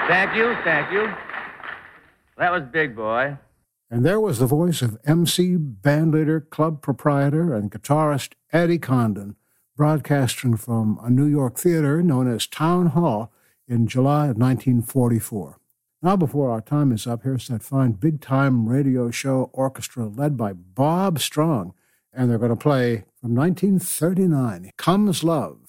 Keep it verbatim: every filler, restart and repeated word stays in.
Thank you, thank you. That was Big Boy. And there was the voice of M C, bandleader, club proprietor, and guitarist Eddie Condon, broadcasting from a New York theater known as Town Hall in July of nineteen forty-four. Now, before our time is up, here's that fine big-time radio show orchestra led by Bob Strong, and they're going to play from nineteen thirty-nine, Comes Love.